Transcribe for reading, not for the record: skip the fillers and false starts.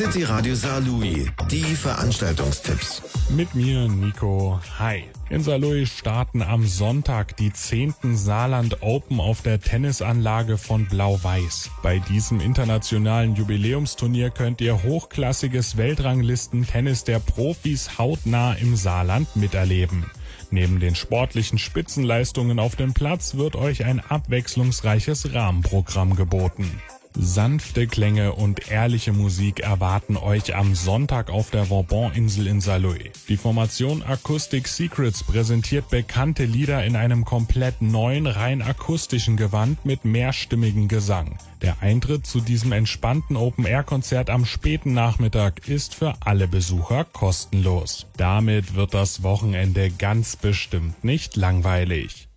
City Radio Saarlouis, die Veranstaltungstipps. Mit mir, Nico. Hi. In Saarlouis starten am Sonntag die 10. Saarland Open auf der Tennisanlage von Blau-Weiß. Bei diesem internationalen Jubiläumsturnier könnt ihr hochklassiges Weltranglisten-Tennis der Profis hautnah im Saarland miterleben. Neben den sportlichen Spitzenleistungen auf dem Platz wird euch ein abwechslungsreiches Rahmenprogramm geboten. Sanfte Klänge und ehrliche Musik erwarten euch am Sonntag auf der Vauban-Insel in Saarlouis. Die Formation Acoustic Secrets präsentiert bekannte Lieder in einem komplett neuen, rein akustischen Gewand mit mehrstimmigem Gesang. Der Eintritt zu diesem entspannten Open-Air-Konzert am späten Nachmittag ist für alle Besucher kostenlos. Damit wird das Wochenende ganz bestimmt nicht langweilig.